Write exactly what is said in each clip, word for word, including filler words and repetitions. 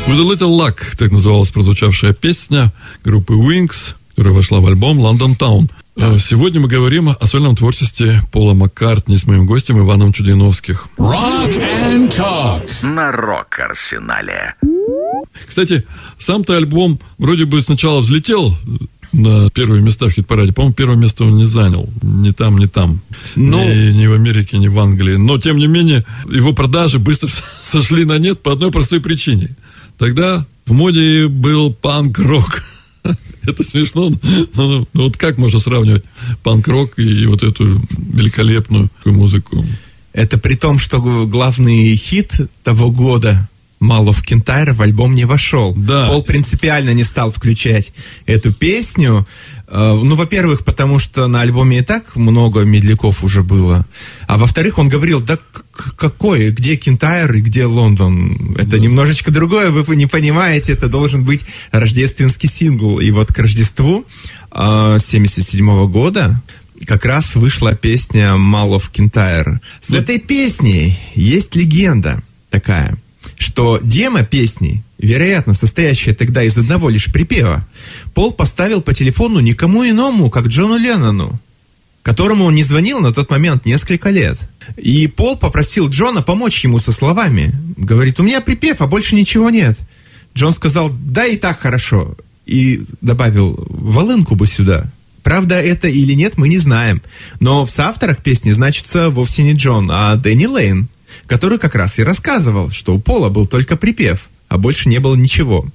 With a Little Luck, так называлась прозвучавшая песня группы Wings, которая вошла в альбом London Town. Сегодня мы говорим о сольном творчестве Пола Маккартни с моим гостем Иваном Чудиновских. Rock and Talk на Рок-Арсенале. Кстати, сам-то альбом вроде бы сначала взлетел на первые места в хит-параде. По-моему, первое место он не занял. Ни там, ни там. Но... Ни, ни в Америке, ни в Англии. Но, тем не менее, его продажи быстро сошли на нет по одной простой причине. Тогда в моде был панк-рок. Это смешно. Но, но вот как можно сравнивать панк-рок и вот эту великолепную музыку? Это при том, что главный хит того года «Mall of Kintyre» в альбом не вошел. Да. Пол принципиально не стал включать эту песню. Ну, во-первых, потому что на альбоме и так много медляков уже было. А во-вторых, он говорил, да какой, где Кинтайр и где Лондон? Это да. немножечко другое, вы не понимаете, это должен быть рождественский сингл. И вот к Рождеству семьдесят седьмого года как раз вышла песня «Mall of Kintyre». С да. этой песней есть легенда такая, что демо песни, вероятно, состоящая тогда из одного лишь припева, Пол поставил по телефону никому иному, как Джону Леннону, которому он не звонил на тот момент несколько лет. И Пол попросил Джона помочь ему со словами. Говорит, у меня припев, а больше ничего нет. Джон сказал, да и так хорошо. И добавил, волынку бы сюда. Правда это или нет, мы не знаем. Но в соавторах песни значится вовсе не Джон, а Дэнни Лейн, который как раз и рассказывал, что у Пола был только припев, а больше не было ничего.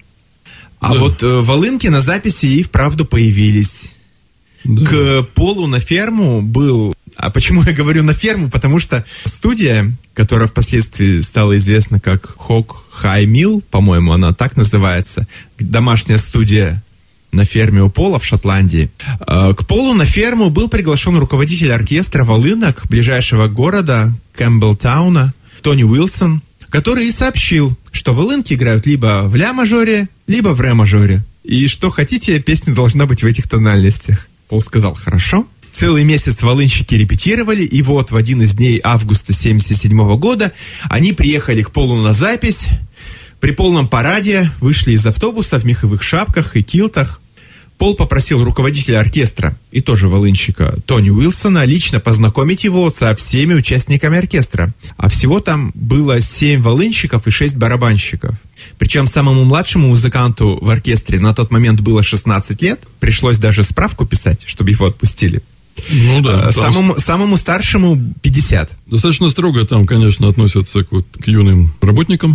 А да. вот э, волынки на записи и вправду появились. Да. К Полу на ферму был... А почему я говорю на ферму? Потому что студия, которая впоследствии стала известна как Hog High Mill, по-моему, она так называется, домашняя студия на ферме у Пола в Шотландии. К Полу на ферму был приглашен руководитель оркестра волынок ближайшего города Кэмпбеллтауна Тони Уилсон, который и сообщил, что волынки играют либо в ля-мажоре, либо в ре-мажоре. И что хотите, песня должна быть в этих тональностях. Пол сказал, хорошо. Целый месяц волынщики репетировали, и вот в один из дней августа семьдесят седьмого года они приехали к Полу на запись. При полном параде вышли из автобуса в меховых шапках и килтах. Пол попросил руководителя оркестра и тоже волынщика Тони Уилсона лично познакомить его со всеми участниками оркестра. А всего там было семь волынщиков и шесть барабанщиков. Причем самому младшему музыканту в оркестре на тот момент было шестнадцать лет. Пришлось даже справку писать, чтобы его отпустили. Ну да. Самому, там... самому старшему пятьдесят. Достаточно строго там, конечно, относятся к, вот, к юным работникам.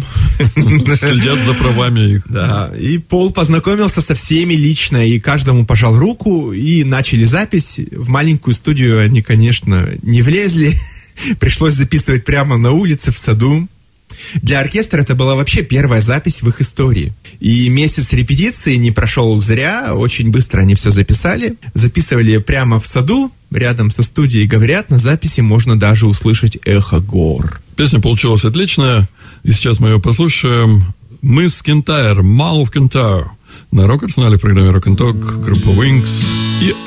Следят за правами их. Да, и Пол познакомился со всеми лично, и каждому пожал руку, и начали запись. В маленькую студию они, конечно, не влезли. Пришлось записывать прямо на улице, в саду. Для оркестра это была вообще первая запись в их истории. И месяц репетиции не прошел зря, очень быстро они все записали. Записывали прямо в саду, рядом со студией. Говорят, на записи можно даже услышать эхо гор. Песня получилась отличная, и сейчас мы ее послушаем. Мы с Kintyre, Mall of Kintyre. На Рок-Арсенале в программе Rock and Talk, группа Wings и